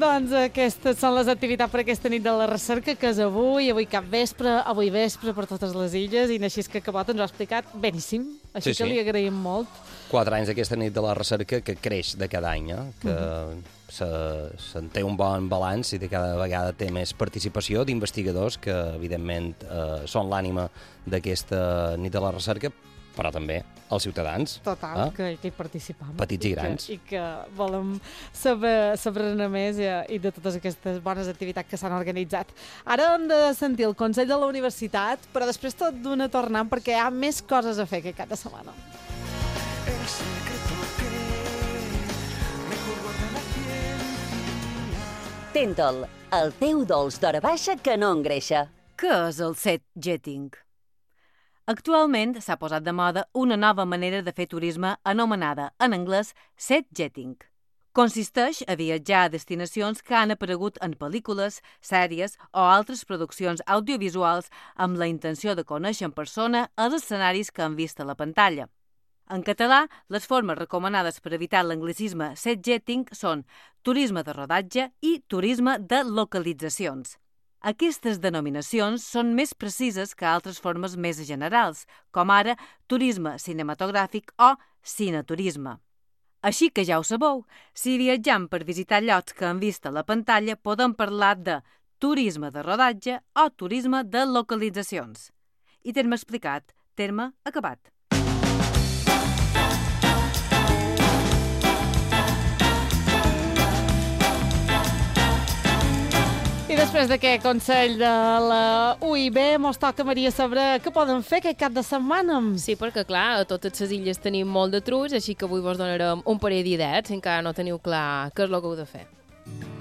Doncs aquestes són les activitats per aquesta nit de la recerca, que és avui capvespre, avui vespre per totes les illes, i Narcís Cacabot ens ho ha explicat beníssim, així que li agraïm molt. 4 anys d'aquesta nit de la recerca que creix de cada any, que se'n té un bon balanç i de cada vegada té més participació d'investigadors que, evidentment, són l'ànima d'aquesta nit de la recerca, però també els ciutadans. Total, que hi participam. Petits i grans. I que volem saber-ne més i de totes aquestes bones activitats que s'han organitzat. Ara hem de sentir el Consell de la Universitat, però després tot d'una tornant perquè hi ha més coses a fer aquest cap de setmana. Tentol, el teu dolç d'hora baixa que no engreixa. Què és el set jetting? Actualment s'ha posat de moda una nova manera de fer turisme anomenada, en anglès, set jetting. Consisteix a viatjar a destinacions que han aparegut en pel·lícules, sèries o altres produccions audiovisuals amb la intenció de conèixer en persona els escenaris que han vist a la pantalla. En català, les formes recomanades per evitar l'anglicisme set jetting són turisme de rodatge i turisme de localitzacions. Aquestes denominacions són més precises que altres formes més generals, com ara turisme cinematogràfic o cineturisme. Així que ja ho sabeu, si viatjam per visitar llocs que han vist a la pantalla, podem parlar de turisme de rodatge o turisme de localitzacions. I terme explicat, terme acabat. I després d'aquest consell de la UIB, mos toca, Maria, saber què poden fer aquest cap de setmana. Sí, perquè, clar, a totes les illes tenim molt de trucs, així que avui vos donarem un parell d'idees, si encara no teniu clar què és el que heu de fer.